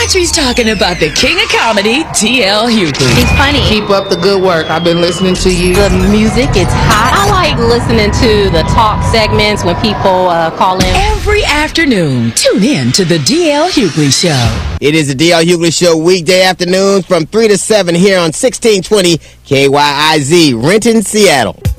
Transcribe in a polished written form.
country's talking about the king of comedy, D.L. Hughley. He's funny. Keep up the good work. I've been listening to you. The music, it's hot. I like listening to the talk segments when people call in. Every afternoon, tune in to the D.L. Hughley Show. It is the D.L. Hughley Show weekday afternoons from 3 to 7 here on 1620 KYIZ, Renton, Seattle.